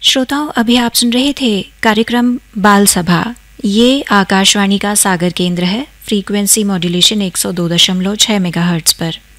श्रोताओं, अभी आप सुन रहे थे कार्यक्रम बाल सभा। ये आकाशवाणी का सागर केंद्र है, फ्रीक्वेंसी मॉड्यूलेशन 102.6 मेगाहर्ट्ज पर।